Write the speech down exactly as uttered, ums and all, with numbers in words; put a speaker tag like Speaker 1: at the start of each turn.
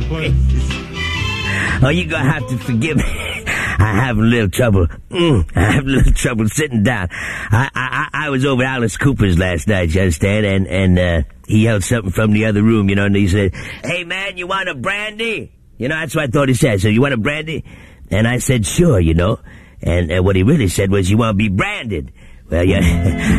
Speaker 1: Oh, you're gonna have to forgive me. I have a little trouble. Mm, I have a little trouble sitting down. I, I, I was over at Alice Cooper's last night, you understand? And, and, uh, he yelled something from the other room, you know, and he said, "Hey, man, you want a brandy?" You know, that's what I thought he said. So, you want a brandy? And I said, sure, you know. And, and what he really said was, you want to be branded. Well, yeah.